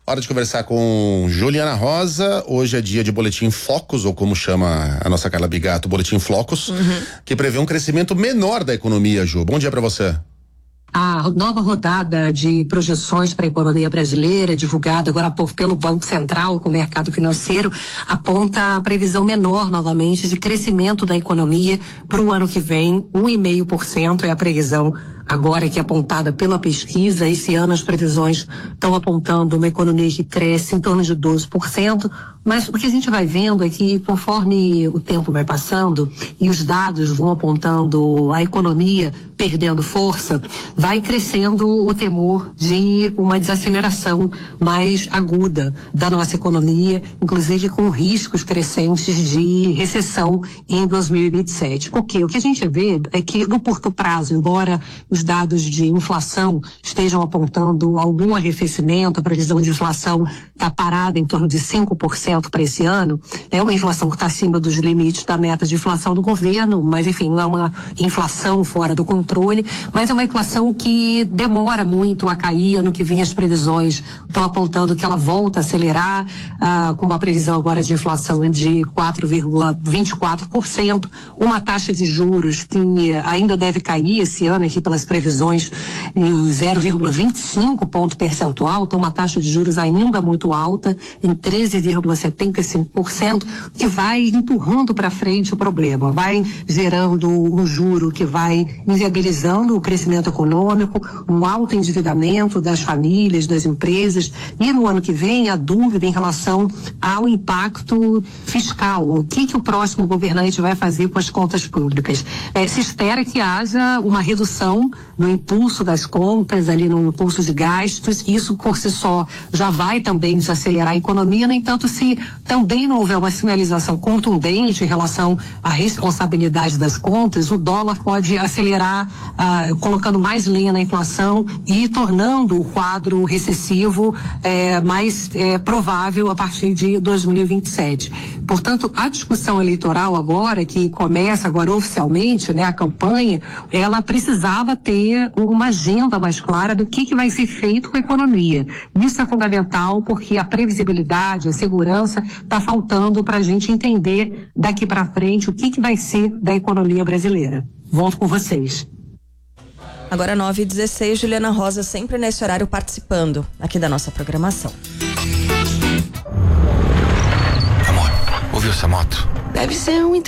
Hora de conversar com Juliana Rosa. Hoje é dia de Boletim Focus, ou como chama a nossa Carla Bigato, Boletim Flocos, que prevê um crescimento menor da economia, Ju. Bom dia pra você. A nova rodada de projeções para a economia brasileira, divulgada agora há pouco pelo Banco Central com o mercado financeiro, aponta a previsão menor novamente de crescimento da economia para o ano que vem. 1,5% é a previsão agora que é apontada pela pesquisa. Esse ano as previsões estão apontando uma economia que cresce em torno de 12%, mas o que a gente vai vendo é que conforme o tempo vai passando e os dados vão apontando a economia perdendo força, vai crescendo o temor de uma desaceleração mais aguda da nossa economia, inclusive com riscos crescentes de recessão em 2027. Porque o que a gente vê é que no curto prazo, embora os dados de inflação estejam apontando algum arrefecimento, a previsão de inflação está parada em torno de 5% para esse ano, é uma inflação que está acima dos limites da meta de inflação do governo, mas enfim, não é uma inflação fora do controle, mas é uma inflação que demora muito a cair. Ano que vem as previsões estão apontando que ela volta a acelerar, com uma previsão agora de inflação de 4,24%, uma taxa de juros que ainda deve cair esse ano aqui pelas previsões em 0,25 ponto percentual, então uma taxa de juros ainda muito alta, em 13,75%, que vai empurrando para frente o problema, vai gerando um juro que vai inviabilizando o crescimento econômico, um alto endividamento das famílias, das empresas, e no ano que vem a dúvida em relação ao impacto fiscal, o que o próximo governante vai fazer com as contas públicas. Se espera que haja uma redução no impulso das contas, ali no impulso de gastos, isso por si só já vai também desacelerar a economia. No entanto, se também não houver uma sinalização contundente em relação à responsabilidade das contas, o dólar pode acelerar, colocando mais lenha na inflação e tornando o quadro recessivo mais provável a partir de 2027. Portanto, a discussão eleitoral agora, que começa agora oficialmente, né, a campanha, ela precisava ter uma agenda mais clara do que vai ser feito com a economia. Isso é fundamental porque a previsibilidade, a segurança está faltando para a gente entender daqui para frente o que vai ser da economia brasileira. Volto com vocês. Agora 9h16, Juliana Rosa sempre nesse horário participando aqui da nossa programação. Amor, ouviu essa moto? Deve ser um